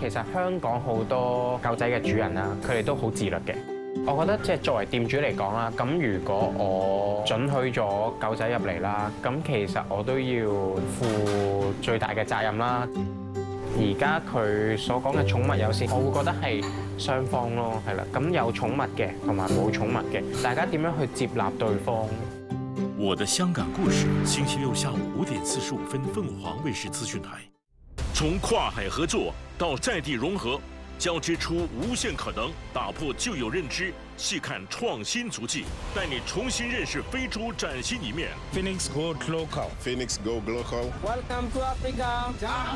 其實香港好多狗仔嘅主人啦，佢哋都好自律嘅。我覺得即係作為店主嚟講啦，咁如果我准許咗狗仔入嚟啦，咁其實我都要負最大嘅責任啦。而家佢所講嘅寵物友善，我會覺得係雙方咯，係啦。咁有寵物嘅同埋冇寵物嘅，大家點樣去接納對方？ 我的香港故事，星期六下午5點45分，鳳凰衛視資訊台。從跨海合作到在地融合，交織出無限可能，打破舊有認知，細看創新足跡，帶你重新認識非洲嶄新一面。 Phoenix Go Global. Phoenix Go Global. Welcome to Africa.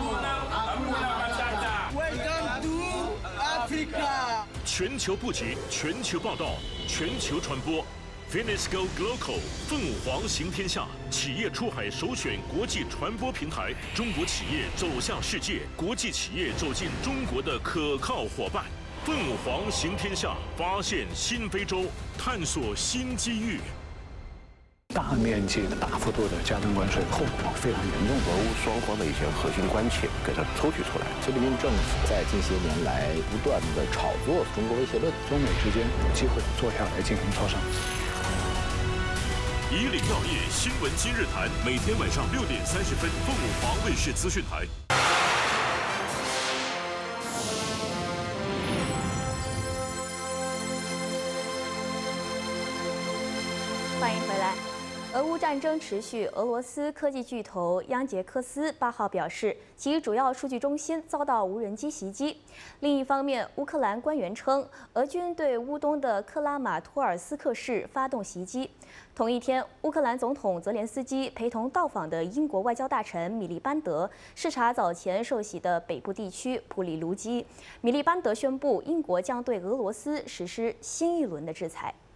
Welcome to Africa. 全球布局，全球報道，全球傳播。Phoenix Go Global 鳳凰行天下，企業出海首選國際傳播平台，中國企業走向世界，國際企業走進中國的可靠夥伴。鳳凰行天下，發現新非洲，探索新機遇。 大面積、大幅度的加徵關稅，後果非常嚴重。 俄烏雙方的一些核心關切給它抽取出來。 菲律賓政府在近些年來不斷的炒作中國威脅論， 中美之間有機會坐下來進行磋商。 以領要業新聞今日談，每天晚上6點30分，鳳凰衛視資訊台。 歡迎回來。俄烏戰爭持續，俄羅斯科技巨頭央傑克斯8號表示，其主要數據中心遭到無人機襲擊。另一方面，烏克蘭官員稱，俄軍對烏東的克拉馬托爾斯克市發動襲擊。同一天，烏克蘭總統澤連斯基陪同到訪的英國外交大臣米利班德視察早前受襲的北部地區普里盧基。米利班德宣布，英國將對俄羅斯實施新一輪的制裁。